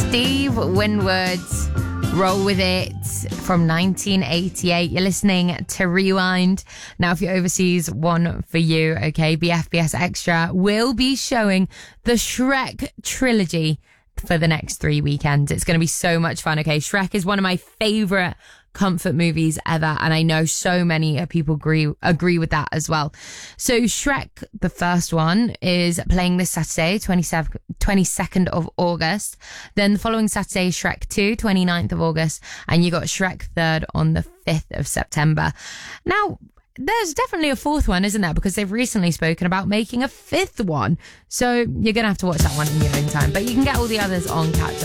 Steve Winwood's Roll With It from 1988. You're listening to Rewind. Now, if you're overseas, one for you, okay? BFBS Extra will be showing the Shrek trilogy for the next 3 weekends. It's going to be so much fun, okay? Shrek is one of my favourite comfort movies ever, and I know so many people agree with that as well. So Shrek, the first one, is playing this Saturday, 22nd of August. Then the following Saturday, Shrek 2, 29th of August, and you got Shrek 3rd on the 5th of September. Now, there's definitely a fourth one, isn't there? Because they've recently spoken about making a fifth one. So you're going to have to watch that one in your own time. But you can get all the others on Catch Up.